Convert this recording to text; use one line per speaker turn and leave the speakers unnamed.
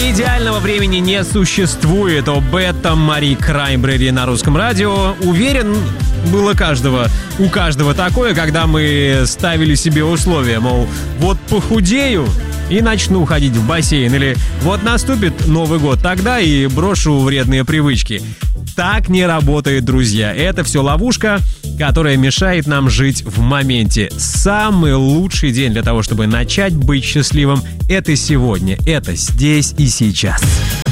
Идеального времени не существует. Об этом Мари Краймбрери на Русском радио. Уверен, было у каждого такое, когда мы ставили себе условия, мол, вот похудею и начну ходить в бассейн, или вот наступит Новый год, тогда и брошу вредные привычки. Так не работает, друзья. Это все ловушка, которая мешает нам жить в моменте. Самый лучший день для того, чтобы начать быть счастливым, это сегодня, это здесь и сейчас.